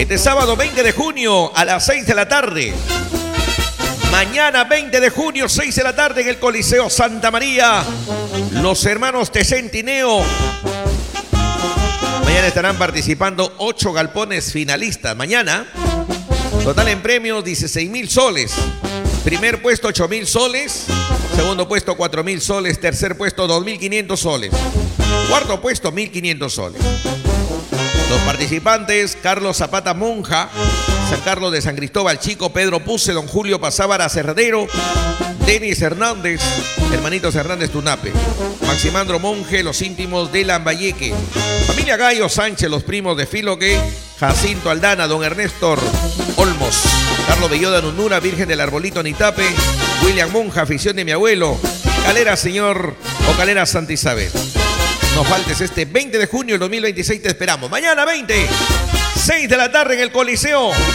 Este sábado 20 de junio a las 6 de la tarde. Mañana 20 de junio, 6 de la tarde en el Coliseo Santa María. Los hermanos Tecentineo. Mañana estarán participando 8 galpones finalistas. Mañana, total en premios 16.000 soles. Primer puesto 8.000 soles. Segundo puesto 4.000 soles. Tercer puesto 2.500 soles. Cuarto puesto 1.500 soles. Los participantes: Carlos Zapata Monja, San Carlos de San Cristóbal Chico, Pedro Puse, don Julio Pazábara Cerdero, Denis Hernández, hermanitos Hernández Tunape, Maximandro Monje, los íntimos de Lambayeque, familia Gallo Sánchez, los primos de Filoque, Jacinto Aldana, don Ernesto Olmos, Carlos Belloda Nunura, Virgen del Arbolito Nitape, William Monja, afición de mi abuelo, Calera Señor o Calera Santa Isabel. No faltes este 20 de junio del 2026, te esperamos. Mañana 20, 6 de la tarde en el Coliseo.